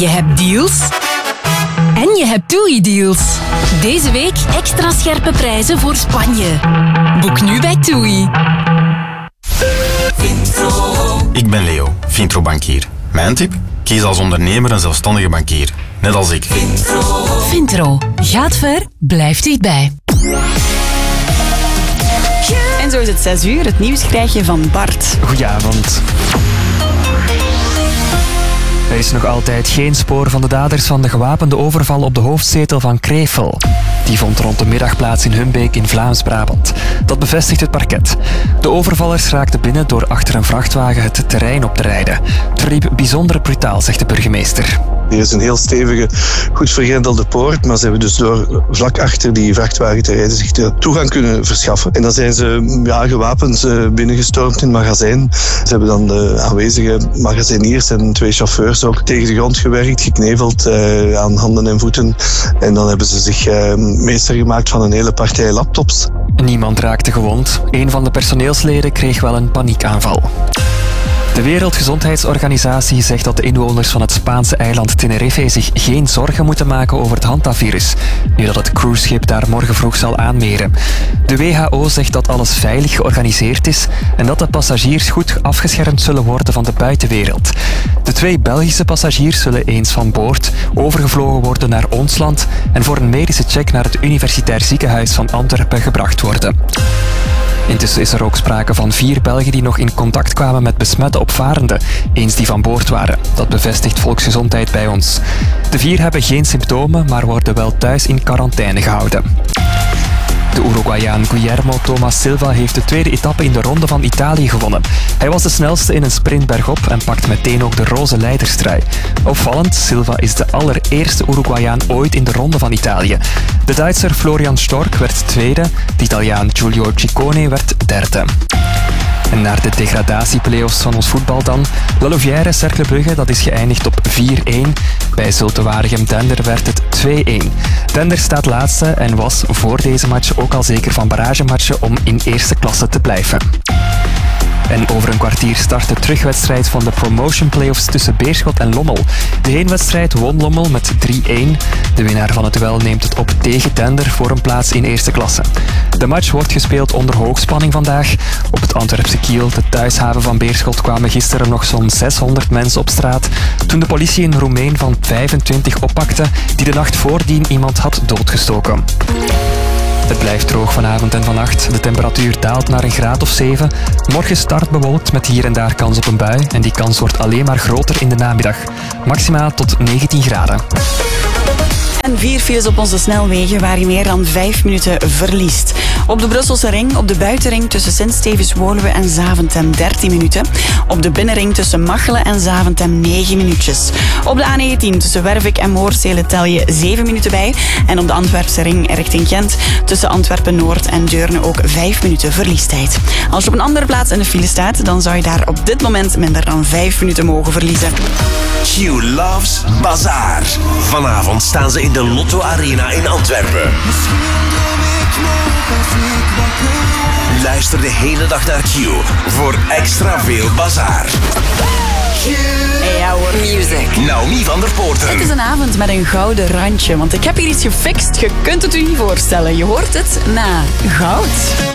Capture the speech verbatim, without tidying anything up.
Je hebt deals en je hebt TUI-deals. Deze week extra scherpe prijzen voor Spanje. Boek nu bij TUI. Ik ben Leo, Vintro-bankier. Mijn tip? Kies als ondernemer een zelfstandige bankier. Net als ik. Vintro. Gaat ver, blijft dichtbij. En zo is het zes uur. Het nieuws krijg je van Bart. Goedenavond. Er is nog altijd geen spoor van de daders van de gewapende overval op de hoofdzetel van Krefel. Die vond rond de middag plaats in Humbeek in Vlaams-Brabant. Dat bevestigt het parket. De overvallers raakten binnen door achter een vrachtwagen het terrein op te rijden. Het verliep bijzonder brutaal, zegt de burgemeester. Hier is een heel stevige, goed vergrendelde poort, maar ze hebben dus door vlak achter die vrachtwagen te rijden zich de toegang kunnen verschaffen. En dan zijn ze ja, gewapend binnengestormd in het magazijn. Ze hebben dan de aanwezige magaziniers en twee chauffeurs ook tegen de grond gewerkt, gekneveld uh, aan handen en voeten. En dan hebben ze zich uh, meester gemaakt van een hele partij laptops. Niemand raakte gewond. Een van de personeelsleden kreeg wel een paniekaanval. De Wereldgezondheidsorganisatie zegt dat de inwoners van het Spaanse eiland Tenerife zich geen zorgen moeten maken over het Hantavirus, nu dat het cruiseschip daar morgen vroeg zal aanmeren. De W H O zegt dat alles veilig georganiseerd is en dat de passagiers goed afgeschermd zullen worden van de buitenwereld. De twee Belgische passagiers zullen eens van boord overgevlogen worden naar ons land en voor een medische check naar het Universitair Ziekenhuis van Antwerpen gebracht worden. Intussen is er ook sprake van vier Belgen die nog in contact kwamen met besmette opvarenden, eens die van boord waren. Dat bevestigt Volksgezondheid bij ons. De vier hebben geen symptomen, maar worden wel thuis in quarantaine gehouden. De Uruguayaan Guillermo Thomas Silva heeft de tweede etappe in de Ronde van Italië gewonnen. Hij was de snelste in een sprint bergop en pakt meteen ook de roze leiderstrui. Opvallend, Silva is de allereerste Uruguayaan ooit in de Ronde van Italië. De Duitser Florian Stork werd tweede, de Italiaan Giulio Ciccone werd derde. En naar de degradatieplayoffs van ons voetbal dan. La Louvière Cercle Brugge, dat is geëindigd op vier een. Bij Zulte Waregem Dender werd het twee een. Dender staat laatste en was voor deze match ook al zeker van barragematchen om in eerste klasse te blijven. En over een kwartier start de terugwedstrijd van de promotion playoffs tussen Beerschot en Lommel. De heenwedstrijd won Lommel met drie een. De winnaar van het duel neemt het op tegen Dender voor een plaats in eerste klasse. De match wordt gespeeld onder hoogspanning vandaag. Op het Antwerpse Kiel, de thuishaven van Beerschot, kwamen gisteren nog zo'n zeshonderd mensen op straat toen de politie een Roemeen van vijfentwintig oppakte die de nacht voordien iemand had doodgestoken. Het blijft droog vanavond en vannacht. De temperatuur daalt naar een graad of zeven. Morgen start bewolkt met hier en daar kans op een bui. En die kans wordt alleen maar groter in de namiddag. Maximaal tot negentien graden. En vier files op onze snelwegen waar je meer dan vijf minuten verliest. Op de Brusselse ring, op de buitenring tussen Sint-Stevens-Woluwe en Zaventem dertien minuten. Op de binnenring tussen Machelen en Zaventem negen minuutjes. Op de A negentien tussen Wervik en Moorsele tel je zeven minuten bij. En op de Antwerpse ring richting Gent tussen Antwerpen-Noord en Deurne ook vijf minuten verliestijd. Als je op een andere plaats in de file staat, dan zou je daar op dit moment minder dan vijf minuten mogen verliezen. Q loves Bazaar. Vanavond staan ze in de Lotto Arena in Antwerpen. Luister de hele dag naar Q voor extra veel Bazaar. Hey, ja hoor. Music. Naomi van der Poorten. Het is een avond met een gouden randje, want ik heb hier iets gefixt. Je kunt het u niet voorstellen. Je hoort het na goud.